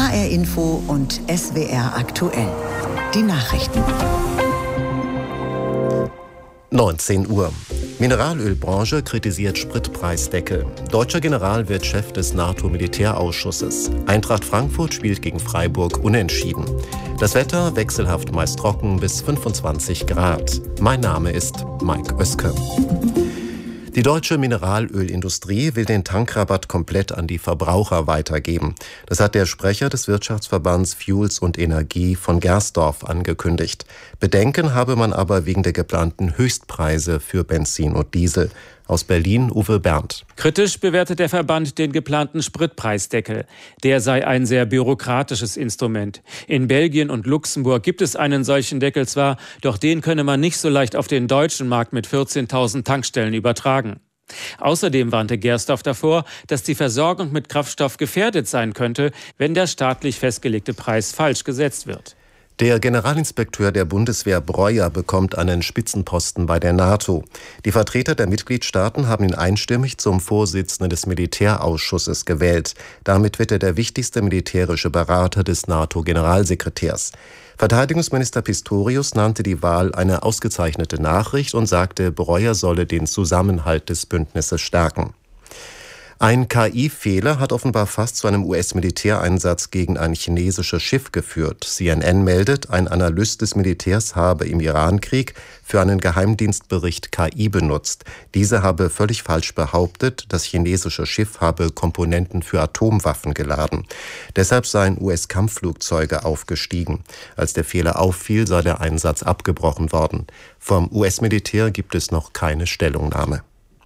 HR Info und SWR aktuell. Die Nachrichten. 19 Uhr. Mineralölbranche kritisiert Spritpreisdeckel. Deutscher General wird Chef des NATO-Militärausschusses. Eintracht Frankfurt spielt gegen Freiburg unentschieden. Das Wetter wechselhaft meist trocken bis 25 Grad. Mein Name ist Mike Oeske. Die deutsche Mineralölindustrie will den Tankrabatt komplett an die Verbraucher weitergeben. Das hat der Sprecher des Wirtschaftsverbands Fuels und Energie von Gersdorf angekündigt. Bedenken habe man aber wegen der geplanten Höchstpreise für Benzin und Diesel. Aus Berlin Uwe Berndt. Kritisch bewertet der Verband den geplanten Spritpreisdeckel. Der sei ein sehr bürokratisches Instrument. In Belgien und Luxemburg gibt es einen solchen Deckel zwar, doch den könne man nicht so leicht auf den deutschen Markt mit 14.000 Tankstellen übertragen. Außerdem warnte Gersdorf davor, dass die Versorgung mit Kraftstoff gefährdet sein könnte, wenn der staatlich festgelegte Preis falsch gesetzt wird. Der Generalinspekteur der Bundeswehr Breuer bekommt einen Spitzenposten bei der NATO. Die Vertreter der Mitgliedstaaten haben ihn einstimmig zum Vorsitzenden des Militärausschusses gewählt. Damit wird er der wichtigste militärische Berater des NATO-Generalsekretärs. Verteidigungsminister Pistorius nannte die Wahl eine ausgezeichnete Nachricht und sagte, Breuer solle den Zusammenhalt des Bündnisses stärken. Ein KI-Fehler hat offenbar fast zu einem US-Militäreinsatz gegen ein chinesisches Schiff geführt. CNN meldet, ein Analyst des Militärs habe im Irankrieg für einen Geheimdienstbericht KI benutzt. Diese habe völlig falsch behauptet, das chinesische Schiff habe Komponenten für Atomwaffen geladen. Deshalb seien US-Kampfflugzeuge aufgestiegen. Als der Fehler auffiel, sei der Einsatz abgebrochen worden. Vom US-Militär gibt es noch keine Stellungnahme.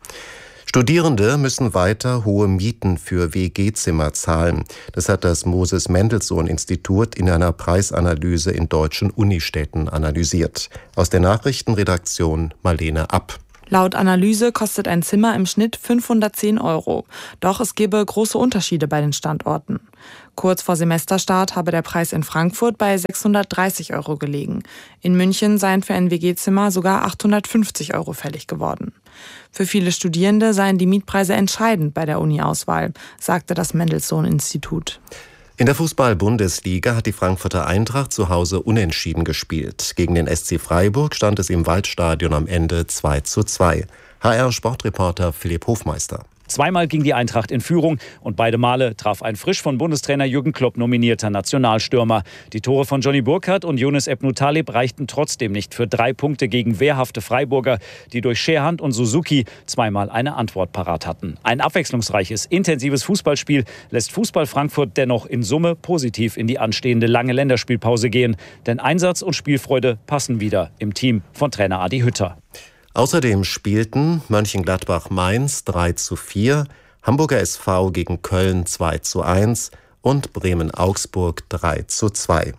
Studierende müssen weiter hohe Mieten für WG-Zimmer zahlen. Das hat das Moses-Mendelssohn-Institut in einer Preisanalyse in deutschen Unistädten analysiert. Aus der Nachrichtenredaktion Marlene App. Laut Analyse kostet ein Zimmer im Schnitt 510 €. Doch es gebe große Unterschiede bei den Standorten. Kurz vor Semesterstart habe der Preis in Frankfurt bei 630 € gelegen. In München seien für ein WG-Zimmer sogar 850 € fällig geworden. Für viele Studierende seien die Mietpreise entscheidend bei der Uni-Auswahl, sagte das Mendelssohn-Institut. In der Fußball-Bundesliga hat die Frankfurter Eintracht zu Hause unentschieden gespielt. Gegen den SC Freiburg stand es im Waldstadion am Ende 2:2. HR-Sportreporter Philipp Hofmeister. Zweimal ging die Eintracht in Führung und beide Male traf ein frisch von Bundestrainer Jürgen Klopp nominierter Nationalstürmer. Die Tore von Johnny Burkhardt und Younes Ebnou Taleb reichten trotzdem nicht für 3 Punkte gegen wehrhafte Freiburger, die durch Scherhand und Suzuki zweimal eine Antwort parat hatten. Ein abwechslungsreiches, intensives Fußballspiel lässt Fußball Frankfurt dennoch in Summe positiv in die anstehende lange Länderspielpause gehen. Denn Einsatz und Spielfreude passen wieder im Team von Trainer Adi Hütter. Außerdem spielten Mönchengladbach-Mainz 3:4, Hamburger SV gegen Köln 2:1 und Bremen-Augsburg 3:2.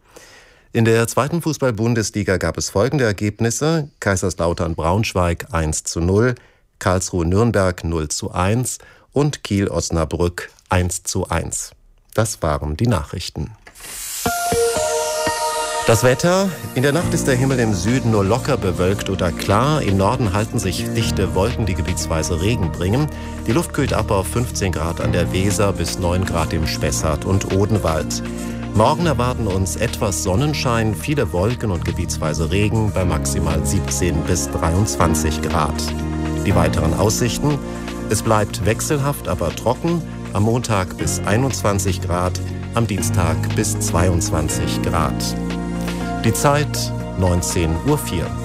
In der zweiten Fußball-Bundesliga gab es folgende Ergebnisse: Kaiserslautern-Braunschweig 1:0, Karlsruhe-Nürnberg 0:1 und Kiel-Osnabrück 1:1. Das waren die Nachrichten. Das Wetter: In der Nacht ist der Himmel im Süden nur locker bewölkt oder klar. Im Norden halten sich dichte Wolken, die gebietsweise Regen bringen. Die Luft kühlt ab auf 15 Grad an der Weser bis 9 Grad im Spessart und Odenwald. Morgen erwarten uns etwas Sonnenschein, viele Wolken und gebietsweise Regen bei maximal 17 bis 23 Grad. Die weiteren Aussichten: Es bleibt wechselhaft, aber trocken. Am Montag bis 21 Grad, am Dienstag bis 22 Grad. Die Zeit 19:04 Uhr.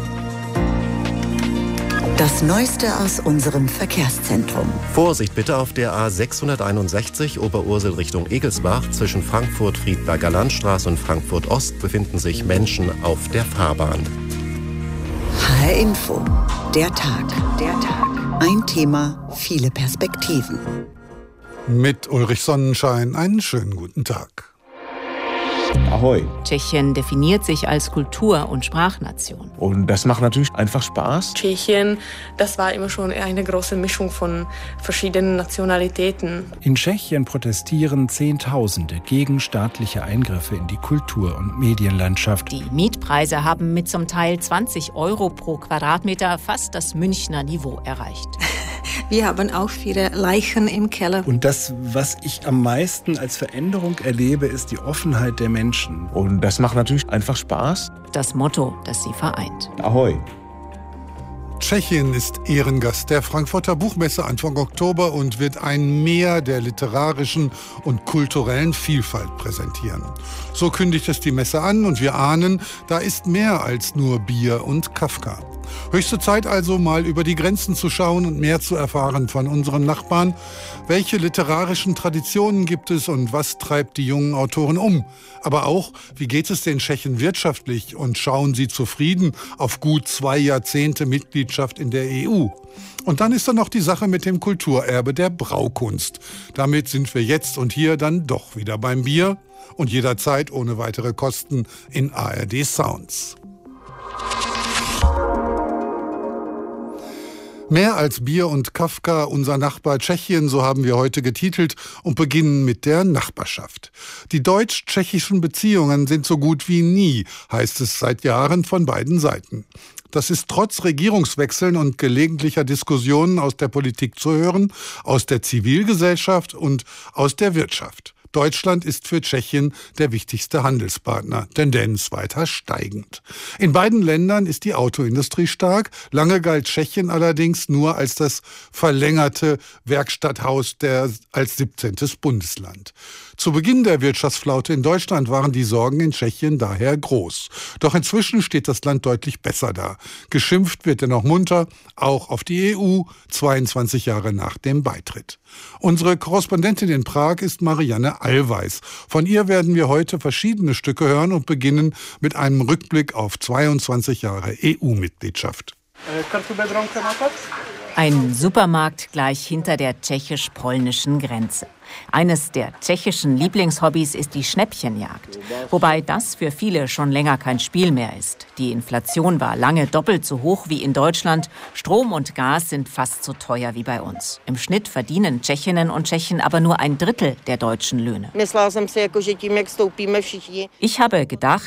Das Neueste aus unserem Verkehrszentrum. Vorsicht bitte auf der A661 Oberursel Richtung Egelsbach. Zwischen Frankfurt-Friedberger Landstraße und Frankfurt-Ost befinden sich Menschen auf der Fahrbahn. HR Info. Der Tag. Ein Thema, viele Perspektiven. Mit Ulrich Sonnenschein einen schönen guten Tag. Ahoi. Tschechien definiert sich als Kultur- und Sprachnation. Und das macht natürlich einfach Spaß. Tschechien, das war immer schon eine große Mischung von verschiedenen Nationalitäten. In Tschechien protestieren Zehntausende gegen staatliche Eingriffe in die Kultur- und Medienlandschaft. Die Mietpreise haben mit zum Teil 20 € pro Quadratmeter fast das Münchner Niveau erreicht. Wir haben auch viele Leichen im Keller. Und das, was ich am meisten als Veränderung erlebe, ist die Offenheit der Menschen. Und das macht natürlich einfach Spaß. Das Motto, das sie vereint. Ahoi! Tschechien ist Ehrengast der Frankfurter Buchmesse Anfang Oktober und wird ein Meer der literarischen und kulturellen Vielfalt präsentieren. So kündigt es die Messe an und wir ahnen, da ist mehr als nur Bier und Kafka. Höchste Zeit also, mal über die Grenzen zu schauen und mehr zu erfahren von unseren Nachbarn. Welche literarischen Traditionen gibt es und was treibt die jungen Autoren um? Aber auch, wie geht es den Tschechen wirtschaftlich und schauen sie zufrieden auf gut 2 Jahrzehnte Mitgliedschaft in der EU? Und dann ist da noch die Sache mit dem Kulturerbe der Braukunst. Damit sind wir jetzt und hier dann doch wieder beim Bier und jederzeit ohne weitere Kosten in ARD Sounds. Mehr als Bier und Kafka, unser Nachbar Tschechien, so haben wir heute getitelt und beginnen mit der Nachbarschaft. Die deutsch-tschechischen Beziehungen sind so gut wie nie, heißt es seit Jahren von beiden Seiten. Das ist trotz Regierungswechseln und gelegentlicher Diskussionen aus der Politik zu hören, aus der Zivilgesellschaft und aus der Wirtschaft. Deutschland ist für Tschechien der wichtigste Handelspartner, Tendenz weiter steigend. In beiden Ländern ist die Autoindustrie stark. Lange galt Tschechien allerdings nur als das verlängerte Werkstatthaus als 17. Bundesland. Zu Beginn der Wirtschaftsflaute in Deutschland waren die Sorgen in Tschechien daher groß. Doch inzwischen steht das Land deutlich besser da. Geschimpft wird dennoch munter, auch auf die EU, 22 Jahre nach dem Beitritt. Unsere Korrespondentin in Prag ist Marianne Allweis. Von ihr werden wir heute verschiedene Stücke hören und beginnen mit einem Rückblick auf 22 Jahre EU-Mitgliedschaft. Ein Supermarkt gleich hinter der tschechisch-polnischen Grenze. Eines der tschechischen Lieblingshobbys ist die Schnäppchenjagd. Wobei das für viele schon länger kein Spiel mehr ist. Die Inflation war lange doppelt so hoch wie in Deutschland. Strom und Gas sind fast so teuer wie bei uns. Im Schnitt verdienen Tschechinnen und Tschechen aber nur 1/3 der deutschen Löhne. Ich habe gedacht,